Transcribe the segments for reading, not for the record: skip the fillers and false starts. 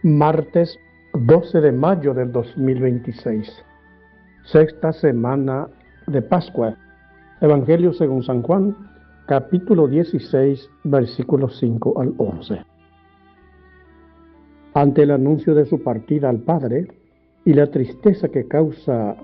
Martes 12 de mayo del 2026, sexta semana de Pascua. Evangelio según San Juan, capítulo 16, versículos 5 al 11. Ante el anuncio de su partida al Padre y la tristeza que causa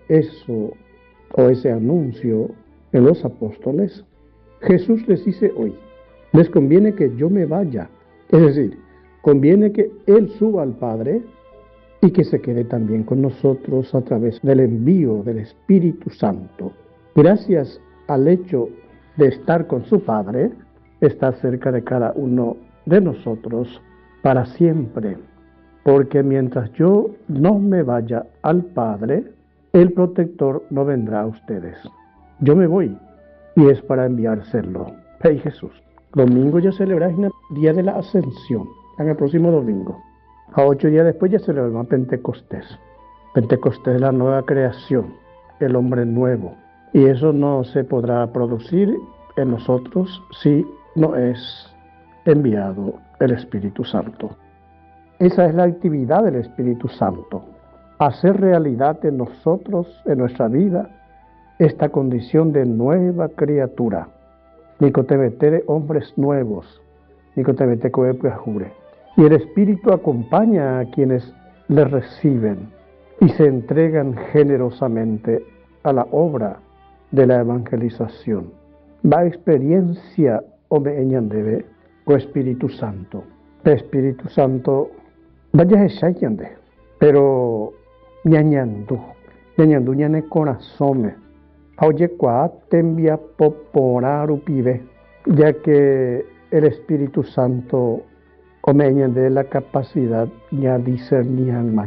ese anuncio en los apóstoles, Jesús les dice hoy: les conviene que yo me vaya, es decir, conviene que Él suba al Padre y que se quede también con nosotros a través del envío del Espíritu Santo. Gracias al hecho de estar con su Padre, está cerca de cada uno de nosotros para siempre. Porque mientras yo no me vaya al Padre, el protector no vendrá a ustedes. Yo me voy y es para enviárselo. Hey Jesús. Domingo ya celebráis el día de la Ascensión, en el próximo domingo. A 8 días después ya celebramos Pentecostés. Pentecostés es la nueva creación, el hombre nuevo. Y eso no se podrá producir en nosotros si no es enviado el Espíritu Santo. Esa es la actividad del Espíritu Santo, hacer realidad en nosotros, en nuestra vida, esta condición de nueva criatura. Nicotebete de hombres nuevos, Nicotebete coepuajure. Y el Espíritu acompaña a quienes le reciben y se entregan generosamente a la obra de la evangelización. Va experiencia o me eñandebe con Espíritu Santo. El Espíritu Santo vaya echayande, pero ñañandu ñane corazón. Oye, te envía poporaru pibe, ya que el Espíritu Santo omeña de la capacidad ya discernir más.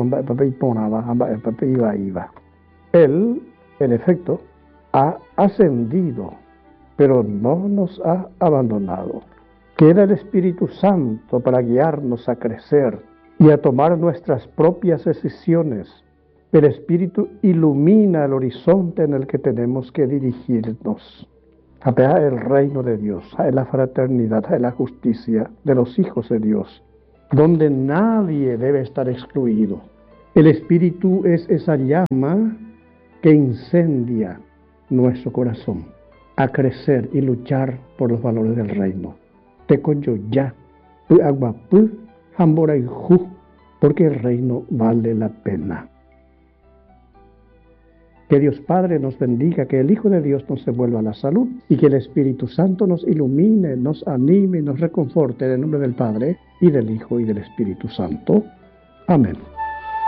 Él, en efecto, ha ascendido, pero no nos ha abandonado. Queda el Espíritu Santo para guiarnos a crecer y a tomar nuestras propias decisiones. El Espíritu ilumina el horizonte en el que tenemos que dirigirnos. A el reino de Dios, a la fraternidad, a la justicia de los hijos de Dios, donde nadie debe estar excluido. El Espíritu es esa llama que incendia nuestro corazón a crecer y luchar por los valores del reino. Te conyo ya, porque el reino vale la pena. Que Dios Padre nos bendiga, que el Hijo de Dios nos devuelva la salud y que el Espíritu Santo nos ilumine, nos anime y nos reconforte en el nombre del Padre y del Hijo y del Espíritu Santo. Amén.